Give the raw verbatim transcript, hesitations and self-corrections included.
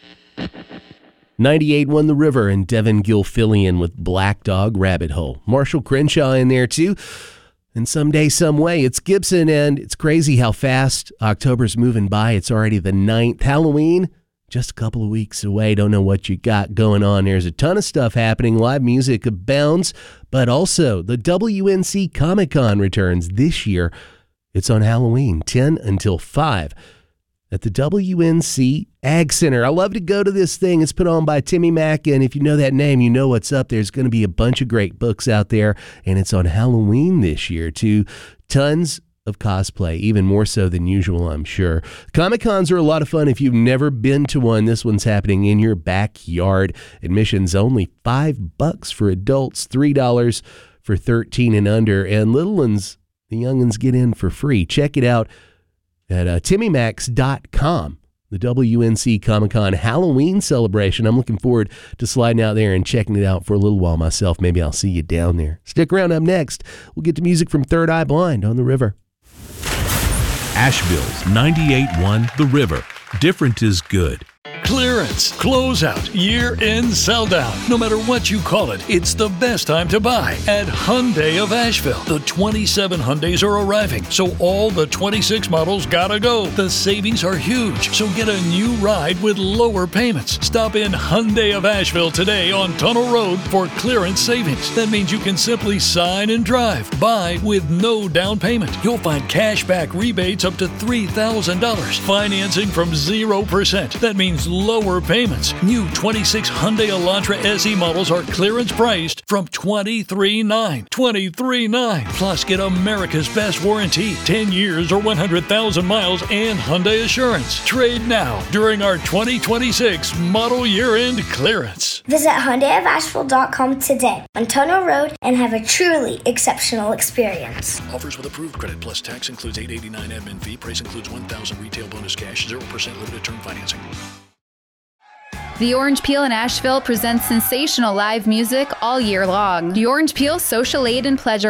ninety-eight won The River, and Devin Gilfillian with Black Dog Rabbit Hole. Marshall Crenshaw in there too. And someday, some way, it's Gibson, and it's crazy how fast October's moving by. It's already the ninth. Halloween, just a couple of weeks away. Don't know what you got going on. There's a ton of stuff happening. Live music abounds, but also the W N C Comic-Con returns this year. It's on Halloween, ten until five. At the W N C Ag Center. I love to go to this thing. It's put on by Timmy Mack, and if you know that name, you know what's up. There's going to be a bunch of great books out there, and it's on Halloween this year, too. Tons of cosplay, even more so than usual, I'm sure. Comic-Cons are a lot of fun if you've never been to one. This one's happening in your backyard. Admission's only five bucks for adults, three dollars for thirteen and under, and little ones, the youngins, get in for free. Check it out at uh, timmy max dot com, the W N C Comic-Con Halloween celebration. I'm looking forward to sliding out there and checking it out for a little while myself. Maybe I'll see you down there. Stick around. Up next, we'll get to music from Third Eye Blind on The River. Asheville's ninety-eight one The River. Different is good. Clearance, closeout, year-end sell-down. No matter what you call it, it's the best time to buy at Hyundai of Asheville. The twenty-seven Hyundais are arriving, so all the twenty-six models gotta go. The savings are huge, so get a new ride with lower payments. Stop in Hyundai of Asheville today on Tunnel Road for clearance savings. That means you can simply sign and drive. Buy with no down payment. You'll find cash back rebates up to three thousand dollars. Financing from zero percent. That means lower payments. New twenty-six Hyundai Elantra S E models are clearance priced from twenty-three nine. twenty-three nine. Plus, get America's best warranty, ten years or one hundred thousand miles, and Hyundai Assurance. Trade now during our twenty twenty-six model year-end clearance. Visit Hyundai of Asheville dot com today on Tunnel Road and have a truly exceptional experience. Offers with approved credit plus tax includes eight eighty-nine admin fee. Price includes one thousand retail bonus cash, zero percent limited term financing. The Orange Peel in Asheville presents sensational live music all year long. The Orange Peel Social Aid and Pleasure